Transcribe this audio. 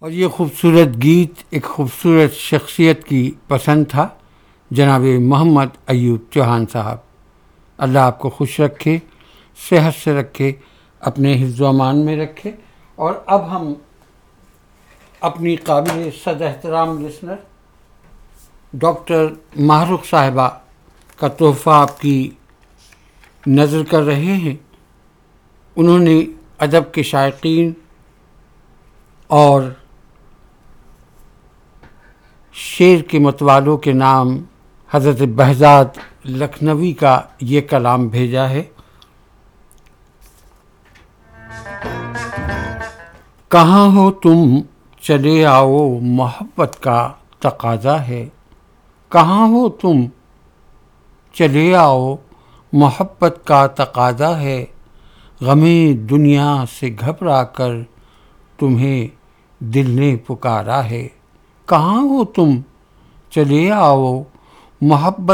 اور یہ خوبصورت گیت ایک خوبصورت شخصیت کی پسند تھا، جناب محمد ایوب چوہان صاحب۔ اللہ آپ کو خوش رکھے، صحت سے رکھے، اپنے حفظ و امان میں رکھے۔ اور اب ہم اپنی قابل صد احترام لسنر ڈاکٹر ماہ رخ صاحبہ کا تحفہ آپ کی نظر کر رہے ہیں۔ انہوں نے ادب کے شائقین اور شعر کے متوالوں کے نام حضرت بہزاد لکھنوی کا یہ کلام بھیجا ہے۔ کہاں ہو تم چلے آؤ محبت کا تقاضا ہے، کہاں ہو تم چلے آؤ محبت کا تقاضا ہے، غم دنیا سے گھبرا کر تمہیں دل نے پکارا ہے۔ کہاں ہو تم چلے آؤ محبت